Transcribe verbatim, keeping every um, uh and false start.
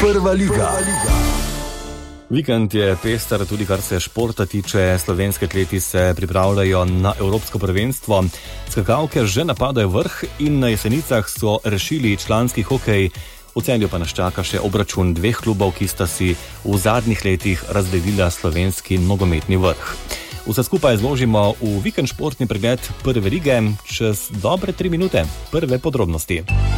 Prva liga. Vikend je pester tudi kar se športa tiče. Slovenske atleti se pripravljajo na evropsko prvenstvo. Skakalke že napadajo vrh in na Jesenicah so rešili članski hokej. V Celju pa nas čaka še obračun dveh klubov, ki sta si v zadnjih letih razdelila slovenski nogometni vrh. Vse skupaj zložimo v vikend športni pregled prve lige čez dobre tri minute. Prve podrobnosti.